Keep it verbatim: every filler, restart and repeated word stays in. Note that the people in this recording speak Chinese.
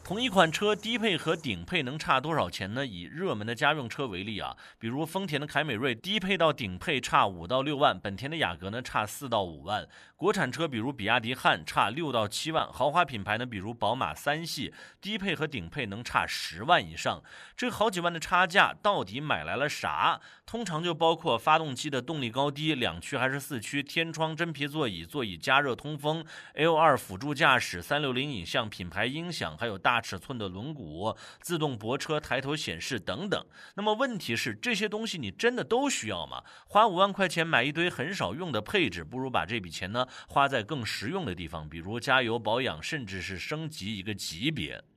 同一款车低配和顶配能差多少钱呢？以热门的家用车为例啊，比如丰田的凯美瑞低配到顶配差五到六万，本田的雅阁呢差四到五万，国产车比如比亚迪汉差六到七万，豪华品牌呢比如宝马三系低配和顶配能差十万以上。这好几万的差价到底买来了啥？通常就包括发动机的动力高低、两驱还是四驱、天窗、真皮座椅、座椅加热通风、L 二 辅助驾驶、三六零影像、品牌音响，还有大尺寸的轮毂、自动泊车、抬头显示等等。那么问题是，这些东西你真的都需要吗？花五万块钱买一堆很少用的配置，不如把这笔钱呢花在更实用的地方，比如加油保养，甚至是升级一个级别。